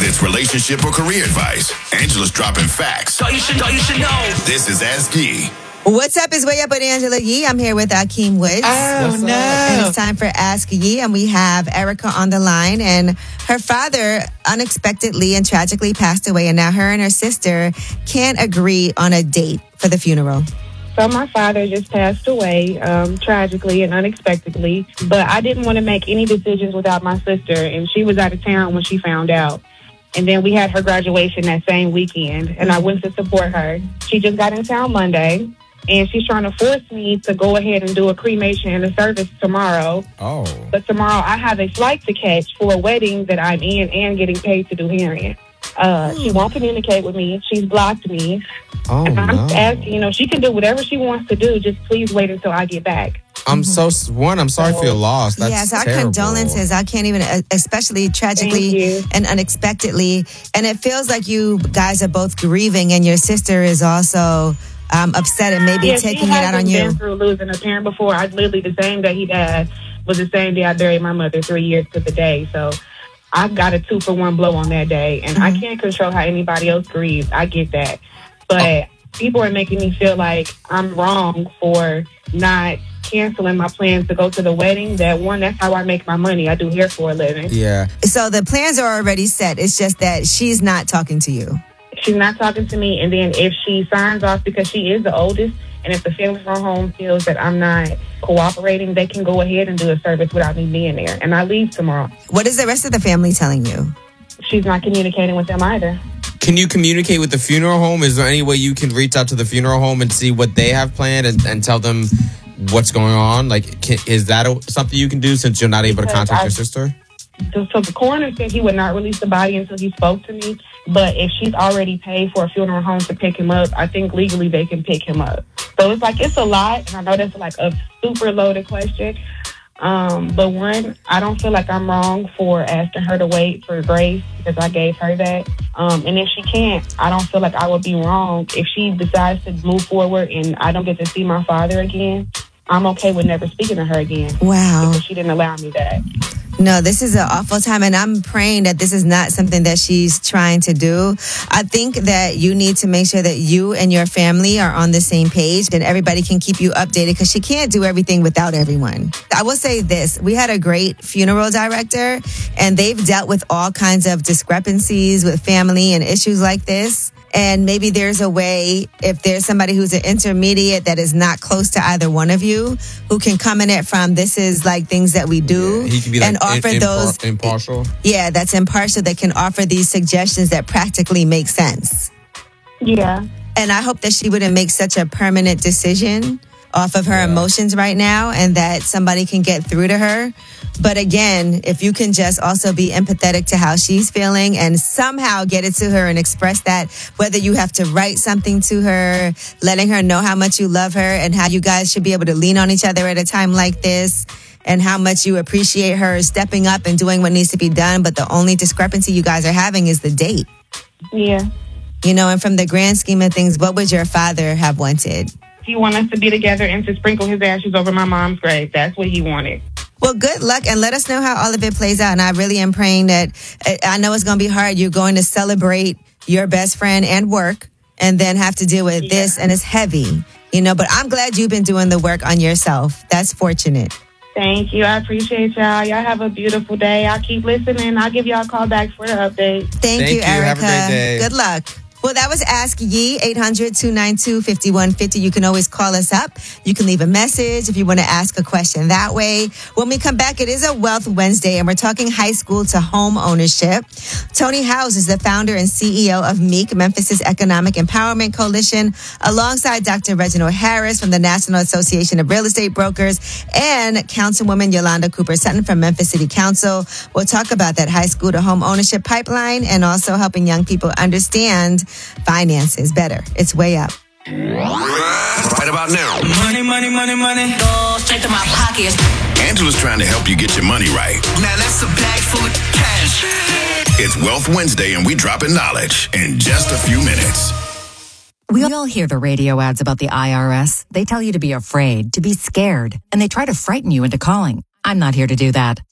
Whether it's relationship or career advice, Angela's dropping facts. So you should know. This is Ask Yee. What's up? It's Way Up with Angela Yee. I'm here with Akeem Woods. Oh, no. And it's time for Ask Yee, and we have Erica on the line. And her father unexpectedly and tragically passed away, and now her and her sister can't agree on a date for the funeral. So my father just passed away tragically and unexpectedly, but I didn't want to make any decisions without my sister, and she was out of town when she found out. And then we had her graduation that same weekend, and I went to support her. She just got in town Monday, and she's trying to force me to go ahead and do a cremation and a service tomorrow. Oh. But tomorrow I have a flight to catch for a wedding that I'm in and getting paid to do hair in. She won't communicate with me. She's blocked me. Oh, and I'm no. asking, she can do whatever she wants to do. Just please wait until I get back. I'm sorry for your loss. That's yes, our terrible. condolences. I can't even, especially tragically and unexpectedly. And it feels like you guys are both grieving, and your sister is also upset and maybe taking it out on you. She hasn't been through losing a parent before. I literally, the same day he died was the same day I buried my mother 3 years to the day. So I got a 2-for-1 blow on that day, and I can't control how anybody else grieves. I get that. But people are making me feel like I'm wrong for not canceling my plans to go to the wedding. That's how I make my money. I do hair for a living. Yeah. So the plans are already set. It's just that she's not talking to you. She's not talking to me, and then if she signs off, because she is the oldest, and if the family from home feels that I'm not cooperating, they can go ahead and do a service without me being there. And I leave tomorrow. What is the rest of the family telling you? She's not communicating with them either. Can you communicate with the funeral home? Is there any way you can reach out to the funeral home and see what they have planned and tell them what's going on? Like, is that something you can do since you're not able to contact your sister? So the coroner said he would not release the body until he spoke to me. But if she's already paid for a funeral home to pick him up, I think legally they can pick him up. So it's a lot. And I know that's like a super loaded question. But one, I don't feel like I'm wrong for asking her to wait for grace because I gave her that. And if she can't, I don't feel like I would be wrong if she decides to move forward and I don't get to see my father again. I'm okay with never speaking to her again. Wow. Because she didn't allow me that. No, this is an awful time, and I'm praying that this is not something that she's trying to do. I think that you need to make sure that you and your family are on the same page and everybody can keep you updated, because she can't do everything without everyone. I will say this. We had a great funeral director, and they've dealt with all kinds of discrepancies with family and issues like this. And maybe there's a way, if there's somebody who's an intermediate that is not close to either one of you, who can come in it from, this is like things that we do, he can be like and offer those impartial. Yeah, that's impartial, that can offer these suggestions that practically make sense. Yeah. And I hope that she wouldn't make such a permanent decision off of her emotions right now, and that somebody can get through to her. But again, if you can just also be empathetic to how she's feeling and somehow get it to her and express that, whether you have to write something to her, letting her know how much you love her and how you guys should be able to lean on each other at a time like this, and how much you appreciate her stepping up and doing what needs to be done. But the only discrepancy you guys are having is the date. Yeah. And from the grand scheme of things, what would your father have wanted? He wanted us to be together and to sprinkle his ashes over my mom's grave. That's what he wanted. Well, good luck, and let us know how all of it plays out. And I really am praying that, I know it's going to be hard. You're going to celebrate your best friend and work, and then have to deal with this, and it's heavy, but I'm glad you've been doing the work on yourself. That's fortunate. Thank you. I appreciate y'all. Y'all have a beautiful day. I'll keep listening. I'll give y'all a call back for the update. Thank you, Erica. Have a great day. Good luck. Well, that was Ask Yee, 800-292-5150. You can always call us up. You can leave a message if you want to ask a question that way. When we come back, it is a Wealth Wednesday, and we're talking high school to home ownership. Tony Howes is the founder and CEO of MEEC, Memphis' Economic Empowerment Coalition, alongside Dr. Reginald Harris from the National Association of Real Estate Brokers and Councilwoman Yolanda Cooper-Sutton from Memphis City Council. We'll talk about that high school to home ownership pipeline and also helping young people understand finances better. It's Way Up. Right about now, Money, money, money, money. Go straight to my pockets. Angela's trying to help you get your money right. Now that's a bag full of cash. It's Wealth Wednesday, and we dropping knowledge in just a few minutes. We all hear the radio ads about the IRS. They tell you to be afraid, to be scared, and they try to frighten you into calling. I'm not here to do that.